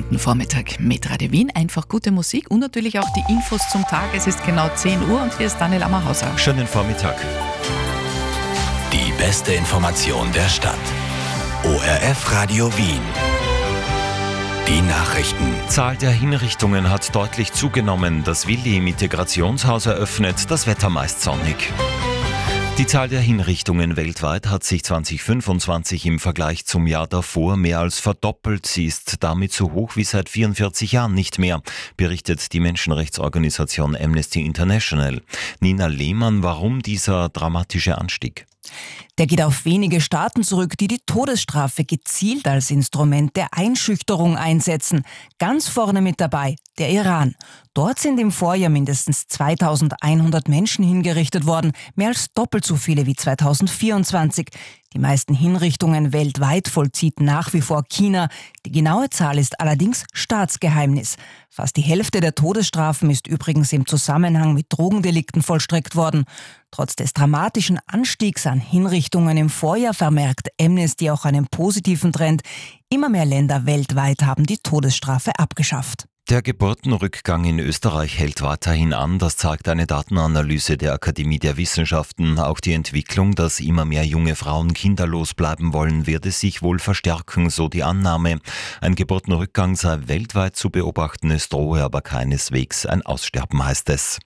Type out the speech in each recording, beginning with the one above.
bunten Vormittag mit Radio Wien. Einfach gute Musik und natürlich auch die Infos zum Tag. Es ist genau 10 Uhr und hier ist Daniel Ammerhauser. Schönen Vormittag. Die beste Information der Stadt. ORF Radio Wien. Die Nachrichten. Zahl der Hinrichtungen hat deutlich zugenommen. Das Willi im Integrationshaus eröffnet, das Wetter meist sonnig. Die Zahl der Hinrichtungen weltweit hat sich 2025 im Vergleich zum Jahr davor mehr als verdoppelt. Sie ist damit so hoch wie seit 44 Jahren nicht mehr, berichtet die Menschenrechtsorganisation Amnesty International. Nina Lehmann, warum dieser dramatische Anstieg? Der geht auf wenige Staaten zurück, die die Todesstrafe gezielt als Instrument der Einschüchterung einsetzen. Ganz vorne mit dabei der Iran. Dort sind im Vorjahr mindestens 2100 Menschen hingerichtet worden, mehr als doppelt so viele wie 2024. Die meisten Hinrichtungen weltweit vollzieht nach wie vor China. Die genaue Zahl ist allerdings Staatsgeheimnis. Fast die Hälfte der Todesstrafen ist übrigens im Zusammenhang mit Drogendelikten vollstreckt worden. Trotz des dramatischen Anstiegs an Hinrichtungen im Vorjahr vermerkt Amnesty auch einen positiven Trend. Immer mehr Länder weltweit haben die Todesstrafe abgeschafft. Der Geburtenrückgang in Österreich hält weiterhin an, das zeigt eine Datenanalyse der Akademie der Wissenschaften. Auch die Entwicklung, dass immer mehr junge Frauen kinderlos bleiben wollen, werde sich wohl verstärken, so die Annahme. Ein Geburtenrückgang sei weltweit zu beobachten, es drohe aber keineswegs ein Aussterben, heißt es.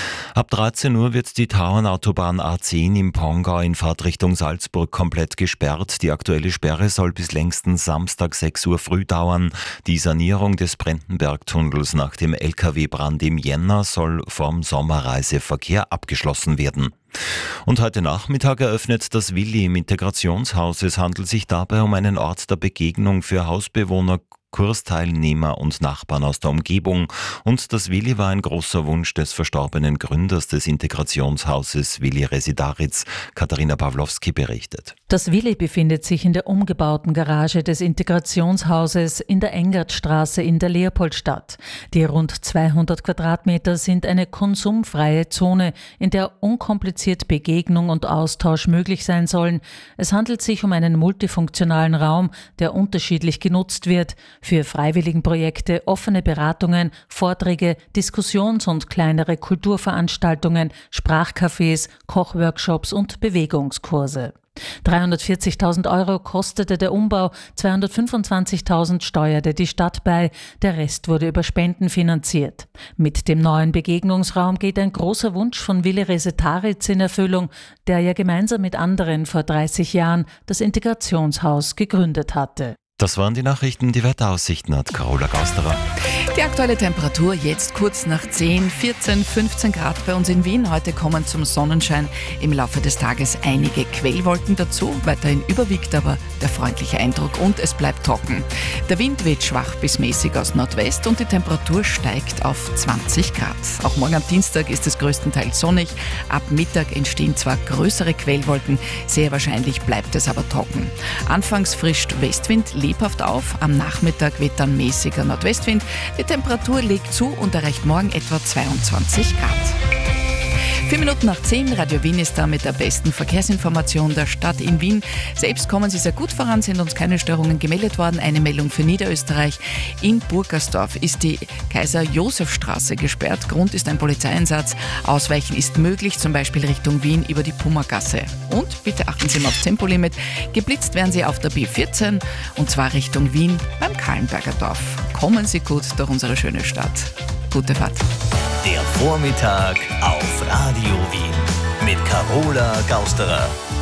Ab 13 Uhr wird die Tauernautobahn A10 im Pongau in Fahrtrichtung Salzburg komplett gesperrt. Die aktuelle Sperre soll bis längstens Samstag 6 Uhr früh dauern. Die Sanierung des Brendenbergtunnels nach dem LKW-Brand im Jänner soll vom Sommerreiseverkehr abgeschlossen werden. Und heute Nachmittag eröffnet das Willi im Integrationshaus. Es handelt sich dabei um einen Ort der Begegnung für Hausbewohner, Kursteilnehmer und Nachbarn aus der Umgebung. Und das Willi war ein großer Wunsch des verstorbenen Gründers des Integrationshauses Willi Residaritz. Katharina Pawlowski berichtet. Das Willi befindet sich in der umgebauten Garage des Integrationshauses in der Engertstraße in der Leopoldstadt. Die rund 200 Quadratmeter sind eine konsumfreie Zone, in der unkompliziert Begegnung und Austausch möglich sein sollen. Es handelt sich um einen multifunktionalen Raum, der unterschiedlich genutzt wird. Für Freiwilligenprojekte, offene Beratungen, Vorträge, Diskussions- und kleinere Kulturveranstaltungen, Sprachcafés, Kochworkshops und Bewegungskurse. 340.000 € kostete der Umbau, 225.000 steuerte die Stadt bei, der Rest wurde über Spenden finanziert. Mit dem neuen Begegnungsraum geht ein großer Wunsch von Willi Residaritz in Erfüllung, der ja gemeinsam mit anderen vor 30 Jahren das Integrationshaus gegründet hatte. Das waren die Nachrichten. Die Wetteraussichten hat Carola Gausterer. Die aktuelle Temperatur jetzt kurz nach 10, 14, 15 Grad bei uns in Wien. Heute kommen zum Sonnenschein im Laufe des Tages einige Quellwolken dazu. Weiterhin überwiegt aber der freundliche Eindruck und es bleibt trocken. Der Wind weht schwach bis mäßig aus Nordwest und die Temperatur steigt auf 20 Grad. Auch morgen am Dienstag ist es größtenteils sonnig. Ab Mittag entstehen zwar größere Quellwolken, sehr wahrscheinlich bleibt es aber trocken. Anfangs frischt Westwind lebhaft auf, am Nachmittag weht dann mäßiger Nordwestwind. Die Temperatur legt zu und erreicht morgen etwa 22 Grad. 4 Minuten nach 10, Radio Wien ist da mit der besten Verkehrsinformation der Stadt in Wien. Selbst kommen Sie sehr gut voran, sind uns keine Störungen gemeldet worden. Eine Meldung für Niederösterreich. In Burgersdorf ist die Kaiser-Josef-Straße gesperrt. Grund ist ein Polizeieinsatz. Ausweichen ist möglich, zum Beispiel Richtung Wien über die Pummergasse. Und bitte achten Sie mal aufs Tempolimit. Geblitzt werden Sie auf der B14 und zwar Richtung Wien beim Kahlenberger Dorf. Kommen Sie gut durch unsere schöne Stadt. Gute Fahrt. Der Vormittag auf Radio Wien mit Carola Gausterer.